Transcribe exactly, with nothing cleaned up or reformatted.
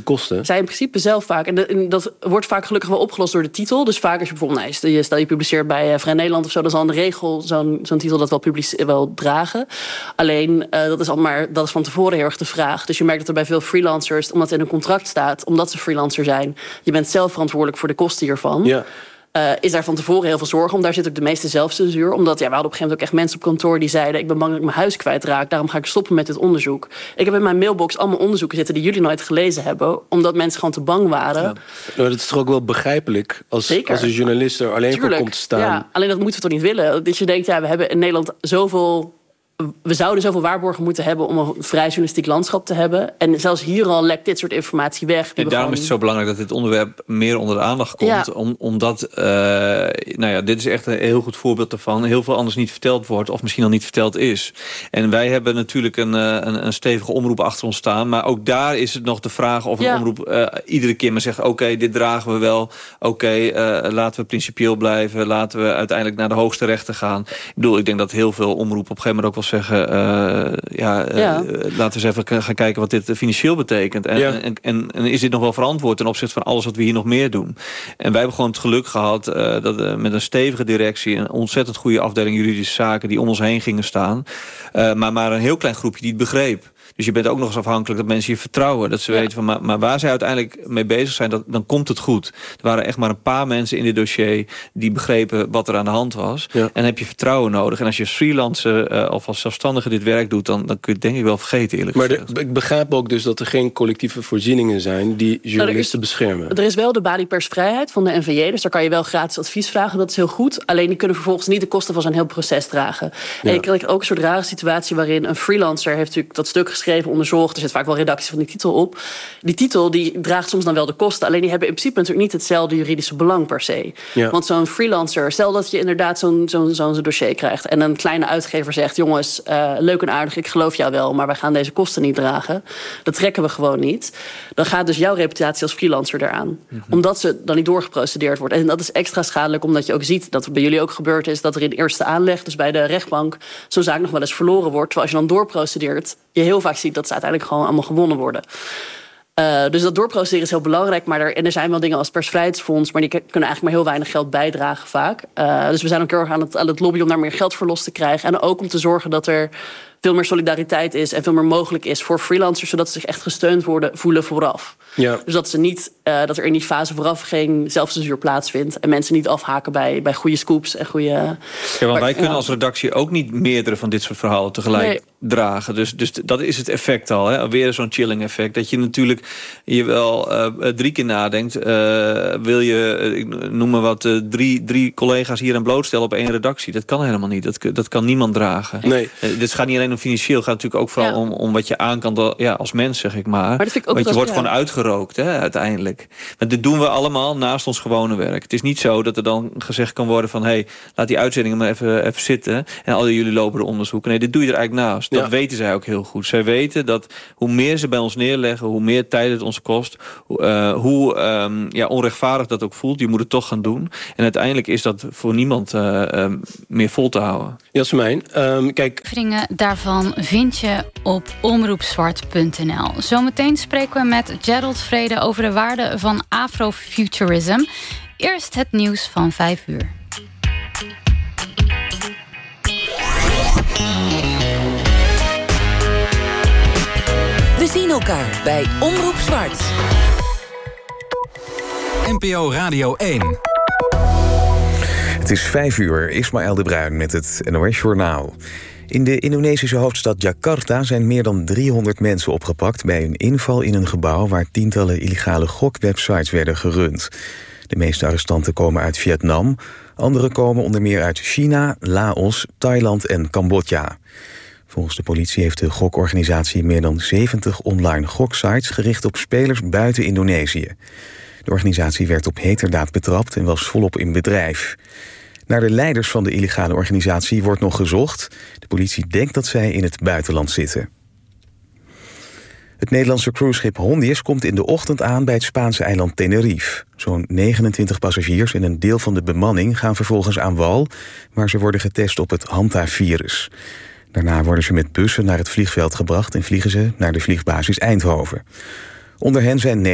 kosten? Zij in principe zelf vaak. En, de, en dat wordt vaak gelukkig wel opgelost door de titel. Dus vaak als je bijvoorbeeld, nou, stel je publiceert bij uh, Vrij Nederland of zo, dan zal in de regel zo'n, zo'n titel dat wel, publice- wel dragen. Alleen, uh, dat is al maar dat is van tevoren heel erg de vraag. Dus je merkt dat er bij veel freelancers, omdat het in een contract staat, omdat ze freelancer zijn, je bent zelf verantwoordelijk voor de kosten hiervan. Ja. Uh, is daar van tevoren heel veel zorgen om. Daar zit ook de meeste zelfcensuur. Omdat ja, we hadden op een gegeven moment ook echt mensen op kantoor die zeiden, ik ben bang dat ik mijn huis kwijtraak, daarom ga ik stoppen met dit onderzoek. Ik heb in mijn mailbox allemaal onderzoeken zitten die jullie nooit gelezen hebben, omdat mensen gewoon te bang waren. Ja. Nou, dat is toch ook wel begrijpelijk als, als een journalist er alleen Tuurlijk. voor komt te staan. Ja, alleen dat moeten we toch niet willen. Dat je denkt, ja, we hebben in Nederland zoveel, we zouden zoveel waarborgen moeten hebben om een vrij journalistiek landschap te hebben. En zelfs hier al lekt dit soort informatie weg. En daarom gewoon... is het zo belangrijk dat dit onderwerp meer onder de aandacht komt. Ja. Om, omdat, uh, nou ja, dit is echt een heel goed voorbeeld daarvan. Heel veel anders niet verteld wordt of misschien al niet verteld is. En wij hebben natuurlijk een, een, een stevige omroep achter ons staan. Maar ook daar is het nog de vraag of een ja. omroep uh, iedere keer maar zegt, oké, okay, dit dragen we wel. Oké, okay, uh, laten we principieel blijven. Laten we uiteindelijk naar de hoogste rechter gaan. Ik bedoel, ik denk dat heel veel omroepen op een gegeven moment ook wel zeggen, Uh, ja, uh, ja, laten we eens even gaan kijken wat dit financieel betekent. En, ja. en, en, en is dit nog wel verantwoord ten opzichte van alles wat we hier nog meer doen? En wij hebben gewoon het geluk gehad uh, dat uh, met een stevige directie, een ontzettend goede afdeling juridische zaken die om ons heen gingen staan. Uh, maar maar een heel klein groepje die het begreep. Dus je bent ook nog eens afhankelijk dat mensen je vertrouwen. Dat ze ja. weten van, maar, maar waar zij uiteindelijk mee bezig zijn, dat, dan komt het goed. Er waren echt maar een paar mensen in dit dossier die begrepen wat er aan de hand was. Ja. En dan heb je vertrouwen nodig. En als je als freelancer uh, of als zelfstandige dit werk doet, dan, dan kun je het denk ik wel vergeten, eerlijk maar gezegd. Maar ik begrijp ook dus dat er geen collectieve voorzieningen zijn die journalisten nou, er is, beschermen. Er is wel de balie-persvrijheid van de N V J, dus daar kan je wel gratis advies vragen. Dat is heel goed. Alleen die kunnen vervolgens niet de kosten van zo'n heel proces dragen. Ja. En je krijgt ook een soort rare situatie waarin een freelancer heeft natuurlijk dat stuk geschreven, onderzocht. Er zit vaak wel redactie van die titel op. Die titel die draagt soms dan wel de kosten. Alleen die hebben in principe natuurlijk niet hetzelfde juridische belang per se. Ja. Want zo'n freelancer, stel dat je inderdaad zo'n, zo'n, zo'n dossier krijgt en een kleine uitgever zegt, jongens, uh, leuk en aardig, ik geloof jou wel, maar wij gaan deze kosten niet dragen. Dat trekken we gewoon niet. Dan gaat dus jouw reputatie als freelancer eraan. Mm-hmm. Omdat ze dan niet doorgeprocedeerd wordt. En dat is extra schadelijk, omdat je ook ziet dat het bij jullie ook gebeurd is, dat er in eerste aanleg, dus bij de rechtbank, zo'n zaak nog wel eens verloren wordt. Terwijl als je dan doorprocedeert, je heel vaak ziet dat ze uiteindelijk gewoon allemaal gewonnen worden. Uh, dus dat doorprocederen is heel belangrijk. Maar er, en er zijn wel dingen als persvrijheidsfonds, maar die kunnen eigenlijk maar heel weinig geld bijdragen vaak. Uh, dus we zijn ook heel erg aan het, aan het lobbyen om daar meer geld voor los te krijgen. En ook om te zorgen dat er veel meer solidariteit is en veel meer mogelijk is voor freelancers, zodat ze zich echt gesteund worden, voelen vooraf. Ja. Dus dat, ze niet, uh, dat er in die fase vooraf geen zelfcensuur plaatsvindt en mensen niet afhaken bij, bij goede scoops en goede. Ja, want maar, wij kunnen ja. als redactie ook niet meerdere van dit soort verhalen tegelijk nee. dragen. Dus, dus dat is het effect al. Hè? Weer zo'n chilling effect. Dat je natuurlijk je wel uh, drie keer nadenkt. Uh, wil je, ik noem maar wat, uh, drie, drie collega's hier aan blootstellen op één redactie? Dat kan helemaal niet. Dat, dat kan niemand dragen. Nee. Uh, dit gaat niet alleen om financieel. Het gaat natuurlijk ook vooral ja. om, om wat je aan kan ja, als mens, zeg ik maar. maar dat vind ik ook Want je wordt ja. gewoon uitgerookt, hè, uiteindelijk. Maar dit doen we allemaal naast ons gewone werk. Het is niet zo dat er dan gezegd kan worden van, hey, laat die uitzendingen maar even, even zitten en al jullie lopen er onderzoeken. Nee, dit doe je er eigenlijk naast. Dat ja. weten zij ook heel goed. Zij weten dat hoe meer ze bij ons neerleggen, hoe meer tijd het ons kost, uh, hoe um, ja, onrechtvaardig dat ook voelt. Je moet het toch gaan doen. En uiteindelijk is dat voor niemand uh, um, meer vol te houden. Jasmijn, um, kijk. Afleveringen daarvan vind je op omroepzwart punt n l. Zometeen spreken we met Gerald Vrede over de waarde van afrofuturism. Eerst het nieuws van vijf uur. We zien elkaar bij Omroep Zwart. N P O Radio één. Het is vijf uur, Ismaël de Bruin met het N O S-journaal. In de Indonesische hoofdstad Jakarta zijn meer dan driehonderd mensen opgepakt bij een inval in een gebouw waar tientallen illegale gokwebsites werden gerund. De meeste arrestanten komen uit Vietnam, andere komen onder meer uit China, Laos, Thailand en Cambodja. Volgens de politie heeft de gokorganisatie meer dan zeventig online goksites gericht op spelers buiten Indonesië. De organisatie werd op heterdaad betrapt en was volop in bedrijf. Naar de leiders van de illegale organisatie wordt nog gezocht. De politie denkt dat zij in het buitenland zitten. Het Nederlandse cruiseschip Hondius komt in de ochtend aan bij het Spaanse eiland Tenerife. Zo'n negenentwintig passagiers en een deel van de bemanning gaan vervolgens aan wal, waar ze worden getest op het Hanta-virus. Daarna worden ze met bussen naar het vliegveld gebracht en vliegen ze naar de vliegbasis Eindhoven. Onder hen zijn